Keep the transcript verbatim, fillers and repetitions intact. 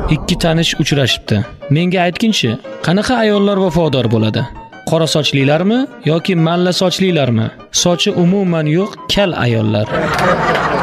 Ikki tanish uchrashibdi. Menga aytginchi, qanaqa ayollar vafodor bo'ladi? Qora sochlilarmi yoki malla sochlilarmi? Sochi umuman yo'q kal ayollar.